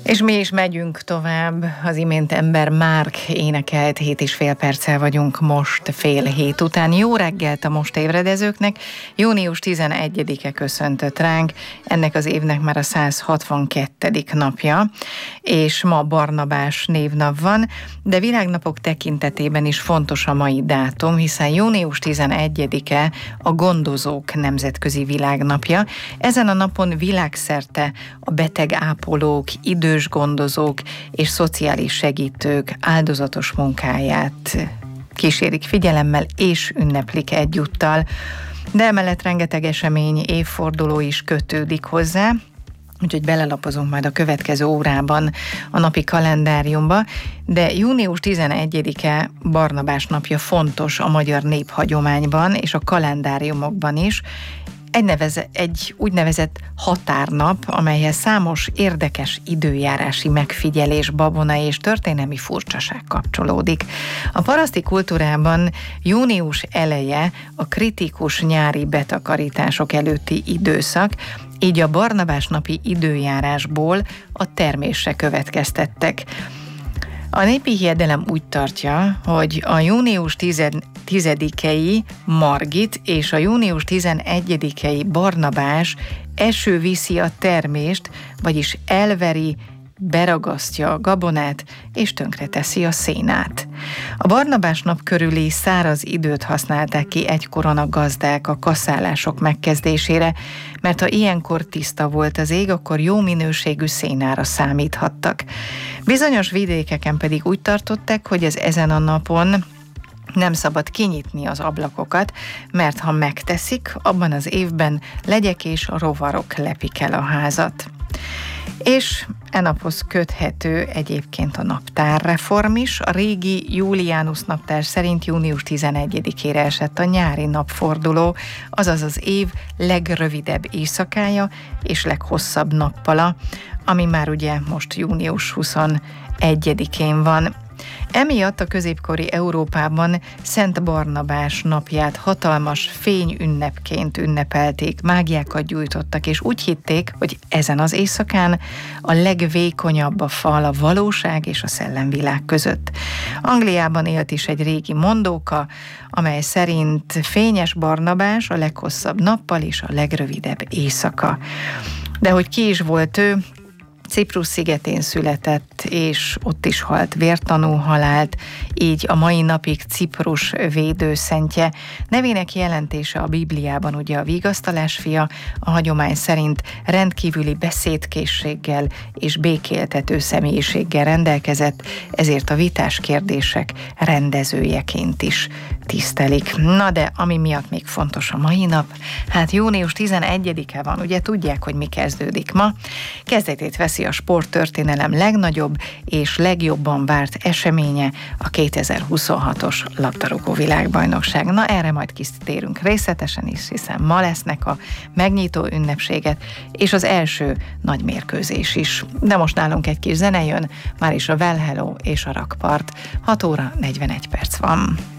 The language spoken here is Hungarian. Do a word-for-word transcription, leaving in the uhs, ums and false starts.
És mi is megyünk tovább. Az imént Ember Márk énekelt, hét és fél perccel vagyunk most fél hét után. Jó reggelt a most ébredezőknek. június tizenegyedike köszöntött ránk. Ennek az évnek már a száz hatvankettedik napja, és ma Barnabás névnap van, de világnapok tekintetében is fontos a mai dátum, hiszen június tizenegyedike a gondozók nemzetközi világnapja. Ezen a napon világszerte a betegápolók, idős gondozók és szociális segítők áldozatos munkáját kísérik figyelemmel és ünneplik egyúttal. De emellett rengeteg esemény, évforduló is kötődik hozzá, úgyhogy belelapozunk majd a következő órában a napi kalendáriumba, de június tizenegyedike Barnabás napja fontos a magyar néphagyományban és a kalendáriumokban is. Egy, neveze, egy úgynevezett határnap, amelyhez számos érdekes időjárási megfigyelés, babona és történelmi furcsaság kapcsolódik. A paraszti kultúrában június eleje a kritikus nyári betakarítások előtti időszak, így a Barnabás napi időjárásból a termésre következtettek. A népi hiedelem úgy tartja, hogy a június tizedikei Margit és a június tizenegyedikei Barnabás eső viszi a termést, vagyis elveri, beragasztja a gabonát és tönkreteszi a szénát. A Barnabás nap körüli száraz időt használták ki egykoron a gazdák a kaszálások megkezdésére, mert ha ilyenkor tiszta volt az ég, akkor jó minőségű szénára számíthattak. Bizonyos vidékeken pedig úgy tartották, hogy ez ezen a napon nem szabad kinyitni az ablakokat, mert ha megteszik, abban az évben legyek és rovarok lepik el a házat. És e naphoz köthető egyébként a naptárreform is. A régi Julianus naptár szerint június tizenegyedikére esett a nyári napforduló, azaz az év legrövidebb éjszakája és leghosszabb nappala, ami már ugye most június huszonegyedikén van. Emiatt a középkori Európában Szent Barnabás napját hatalmas fényünnepként ünnepelték, mágiákat gyújtottak, és úgy hitték, hogy ezen az éjszakán a legvékonyabb a fal a valóság és a szellemvilág között. Angliában élt is egy régi mondóka, amely szerint fényes Barnabás a leghosszabb nappal és a legrövidebb éjszaka. De hogy ki is volt ő? Ciprus szigetén született, és ott is halt vértanú halált, így a mai napig Ciprus védőszentje. Nevének jelentése a Bibliában ugye a vigasztalás fia, a hagyomány szerint rendkívüli beszédkészséggel és békéltető személyiséggel rendelkezett, ezért a vitás kérdések rendezőjeként is tisztelik. Na de, ami miatt még fontos a mai nap, hát június tizenegyedike van, ugye tudják, hogy mi kezdődik ma. Kezdetét veszi a sporttörténelem legnagyobb és legjobban várt eseménye, a kétezer-huszonhatos labdarúgó világbajnokság. Na, erre majd kitérünk részletesen is, hiszen ma lesznek a megnyitó ünnepséget és az első nagy mérkőzés is. De most nálunk egy kis zene jön, már is a Well Hello és a Rakpart. hat óra negyvenegy perc van.